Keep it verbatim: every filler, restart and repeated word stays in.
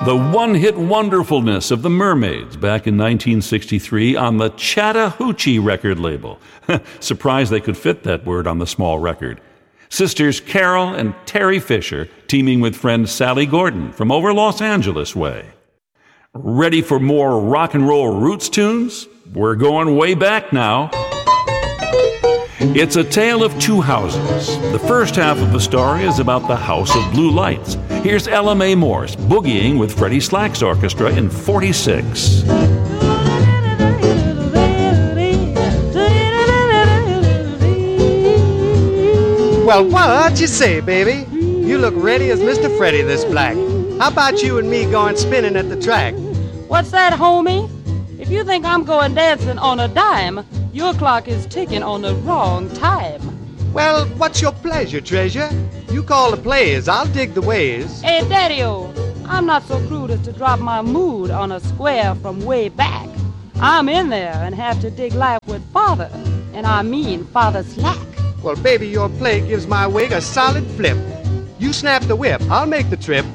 The one-hit wonderfulness of the Mermaids back in nineteen sixty-three on the Chattahoochee record label. Surprised they could fit that word on the small record. Sisters Carol and Terry Fisher teaming with friend Sally Gordon from over Los Angeles way. Ready for more rock and roll roots tunes? We're going way back now. It's a tale of two houses. The first half of the story is about the House of Blue Lights. Here's Ella Mae Morse boogieing with Freddie Slack's orchestra in forty-six. Well, what you say, baby? You look ready as Mister Freddie this black. How about you and me going spinning at the track? What's that, homie? If you think I'm going dancing on a dime, your clock is ticking on the wrong time. Well, what's your pleasure, treasure? You call the plays, I'll dig the ways. Hey, Daddy-o, I'm not so crude as to drop my mood on a square from way back. I'm in there and have to dig life with father, and I mean Father Slack. Well, baby, your play gives my wig a solid flip. You snap the whip, I'll make the trip.